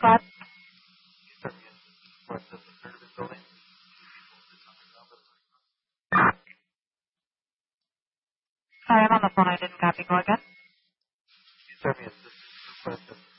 Scott? Sorry, I'm on the phone. I didn't copy. Go again. You sent me a request